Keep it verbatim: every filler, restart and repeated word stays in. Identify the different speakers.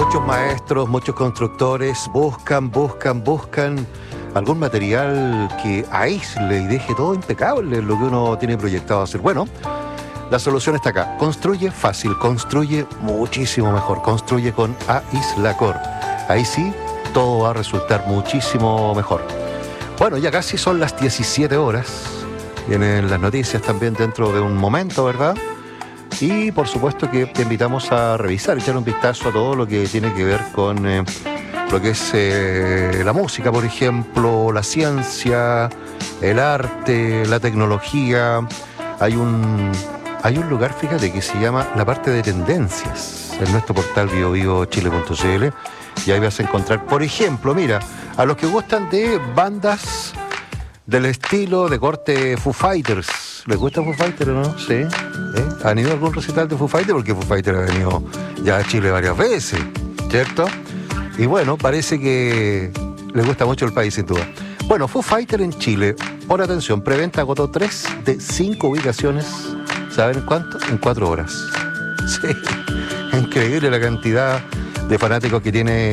Speaker 1: Muchos maestros, muchos constructores buscan, buscan, buscan algún material que aísle y deje todo impecable lo que uno tiene proyectado hacer. Bueno, la solución está acá. Construye fácil, construye muchísimo mejor. Construye con Aislacor. Ahí sí, todo va a resultar muchísimo mejor. Bueno, ya casi son las diecisiete horas. Vienen las noticias también dentro de un momento, ¿verdad? Y por supuesto que te invitamos a revisar, echar un vistazo a todo lo que tiene que ver con eh, lo que es eh, la música, por ejemplo, la ciencia, el arte, la tecnología. Hay un, hay un lugar, fíjate, que se llama la parte de tendencias en nuestro portal bio bio chile punto c l. Y ahí vas a encontrar, por ejemplo, mira, a los que gustan de bandas del estilo de corte Foo Fighters. ¿Les gusta Foo Fighters o no? Sí. ¿Eh? ¿Han ido a algún recital de Foo Fighters? Porque Foo Fighters ha venido ya a Chile varias veces, ¿cierto? Y bueno, parece que les gusta mucho el país, sin duda. Bueno, Foo Fighters en Chile, por atención, preventa agotó tres de cinco ubicaciones. ¿Saben en cuánto? En cuatro horas. Sí. Increíble la cantidad de fanáticos que tiene